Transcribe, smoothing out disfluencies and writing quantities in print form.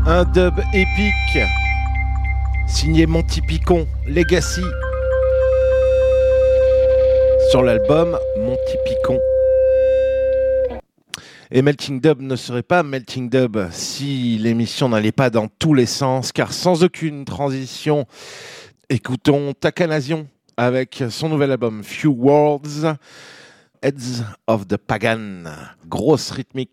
Un dub épique, signé Monty Picon, Legacy, sur l'album Monty Picon. Et Melting Dub ne serait pas Melting Dub si l'émission n'allait pas dans tous les sens, car sans aucune transition, écoutons Takanasion avec son nouvel album Few Words, Heads of the Pagan, grosse rythmique.